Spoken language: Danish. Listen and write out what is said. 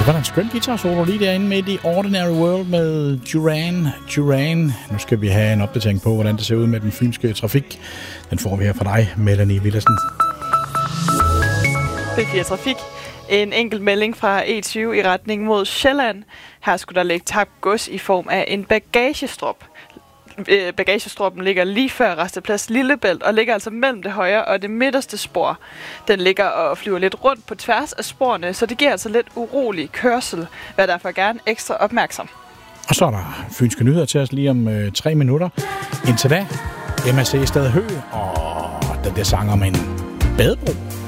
Det var da en skøn guitar-solo lige derinde midt i Ordinary World med Duran. Nu skal vi have en opdatering på, hvordan det ser ud med den fynske trafik. Den får vi her fra dig, Melanie Villadsen. B4 Trafik. En enkelt melding fra E20 i retning mod Sjælland. Her skulle der ligge tabt gods i form af en bagagestrop. Bagagestroppen ligger lige før Rasteplads Lillebælt og ligger altså mellem det højre og det midterste spor. Den ligger og flyver lidt rundt på tværs af sporene, så det giver altså lidt urolig kørsel. Vær derfor gerne ekstra opmærksom. Og så er der fynske nyheder til os lige om 3 minutter. Indtil da, MAC Stad Hø og den der sang om en badebro.